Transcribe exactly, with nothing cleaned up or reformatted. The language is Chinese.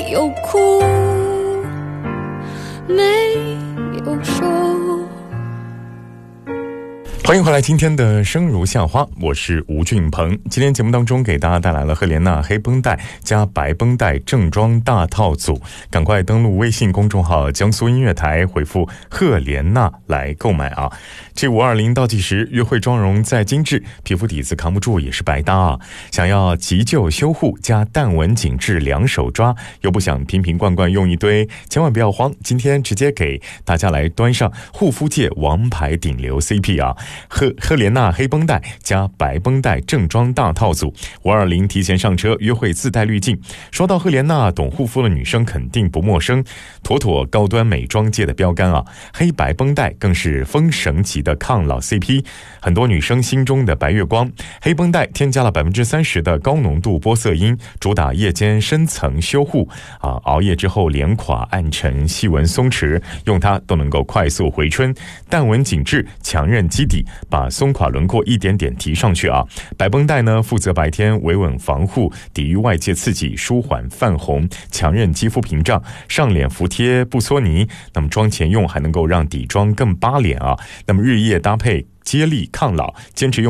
有哭，没有说。 欢迎回来今天的生如夏花，我是吴俊鹏。今天节目当中给大家带来了赫莲娜黑绷带加白绷带正装大套组，赶快登录微信公众号江苏音乐台，回复赫莲娜来购买啊。这五二零倒计时，约会妆容再精致，皮肤底子扛不住也是白搭啊。想要急救修护加淡纹紧致两手抓，又不想瓶瓶罐罐用一堆，千万不要慌，今天直接给大家来端上护肤界王牌顶流 C P 啊。赫赫莲娜黑绷带加白绷带正装大套组，五二零提前上车，约会自带滤镜。说到赫莲娜，懂护肤的女生肯定不陌生，妥妥高端美妆界的标杆啊！黑白绷带更是封神级的抗老 C P， 很多女生心中的白月光。黑绷带添加了百分之三十的高浓度玻色因，主打夜间深层修护啊，熬夜之后脸垮暗沉、细纹松弛，用它都能够快速回春，淡纹紧致，强韧基底。把松垮轮廓一点点提上去啊！白绷带呢，负责白天维稳防护，抵御外界刺激，舒缓泛红，强韧肌肤屏障，上脸服帖不搓泥。那么妆前用还能够让底妆更扒脸啊！那么日夜搭配，接力抗老，坚持用